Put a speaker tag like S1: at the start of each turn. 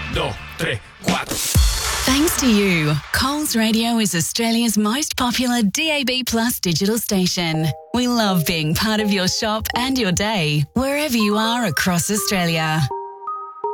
S1: 2, 3, 4.
S2: Thanks to you, Coles Radio is Australia's most popular DAB Plus digital station. We love being part of your shop and your day, wherever you are across Australia.